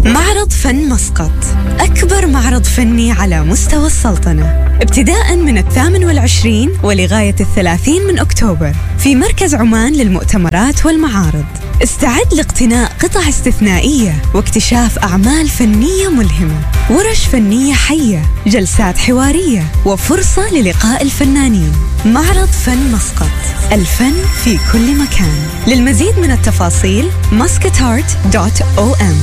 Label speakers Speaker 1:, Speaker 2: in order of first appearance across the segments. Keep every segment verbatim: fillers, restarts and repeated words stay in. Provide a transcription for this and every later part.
Speaker 1: معرض فن مسقط، أكبر معرض فني على مستوى السلطنة، ابتداءً من الثامن والعشرين ولغاية الثلاثين من أكتوبر في مركز عمان للمؤتمرات والمعارض. استعد لاقتناء قطع استثنائية واكتشاف أعمال فنية ملهمة، ورش فنية حية، جلسات حوارية، وفرصة للقاء الفنانين. معرض فن مسقط، الفن في كل مكان. للمزيد من التفاصيل مسقطارت دوت أو إم.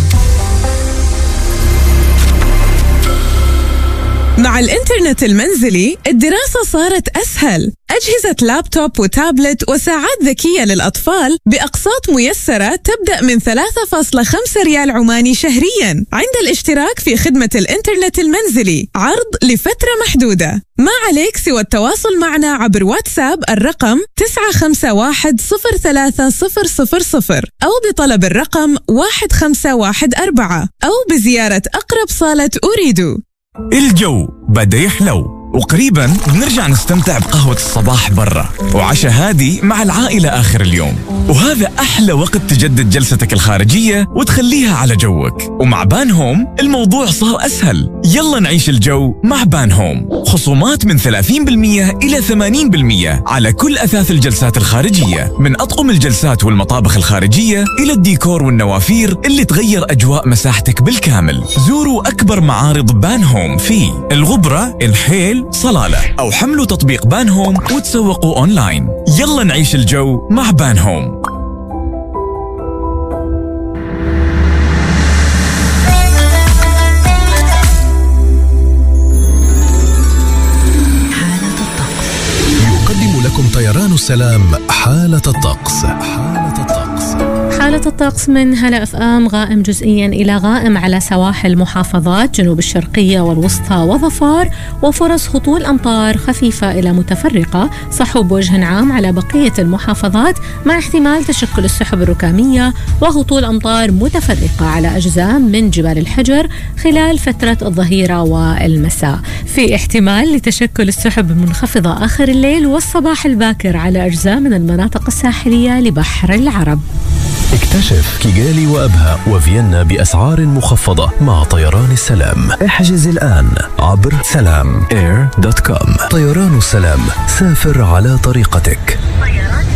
Speaker 2: مع الإنترنت المنزلي الدراسة صارت أسهل. أجهزة لابتوب وتابلت وساعات ذكية للأطفال بأقساط ميسرة تبدأ من ثلاثة فاصلة خمسة ريال عماني شهرياً عند الاشتراك في خدمة الإنترنت المنزلي، عرض لفترة محدودة. ما عليك سوى التواصل معنا عبر واتساب الرقم تسعة خمسة واحد صفر ثلاثة صفر صفر صفر أو بطلب الرقم واحد خمسة واحد أربعة أو بزيارة أقرب صالة أريدو.
Speaker 3: الجو بدأ يحلو، وقريبا بنرجع نستمتع بقهوة الصباح برا وعشاء هادي مع العائلة آخر اليوم، وهذا أحلى وقت تجدد جلستك الخارجية وتخليها على جوك. ومع بان هوم الموضوع صار أسهل. يلا نعيش الجو مع بان هوم. خصومات من ثلاثين بالمئة إلى ثمانين بالمئة على كل أثاث الجلسات الخارجية، من أطقم الجلسات والمطابخ الخارجية إلى الديكور والنوافير اللي تغير أجواء مساحتك بالكامل. زوروا أكبر معارض بان هوم في الغبرة، الحيل، صلالة، أو حملوا تطبيق بان هوم وتسوقوا أونلاين. يلا نعيش الجو مع بان هوم.
Speaker 4: يقدم لكم طيران السلام حالة الطقس. حالة الطقس
Speaker 5: حالة الطقس من هلا اف ام. غائم جزئيا إلى غائم على سواحل محافظات جنوب الشرقية والوسطى وظفار، وفرص هطول أمطار خفيفة إلى متفرقة. صحو بوجه عام على بقية المحافظات مع احتمال تشكل السحب الركامية وهطول أمطار متفرقة على أجزاء من جبال الحجر خلال فترة الظهيرة والمساء. في احتمال لتشكل السحب المنخفضة آخر الليل والصباح الباكر على أجزاء من المناطق الساحلية لبحر العرب.
Speaker 4: اكتشف كيغالي وأبها وفيينا بأسعار مخفضة مع طيران السلام. احجز الآن عبر سلام اير دوت كوم. طيران السلام، سافر على طريقتك.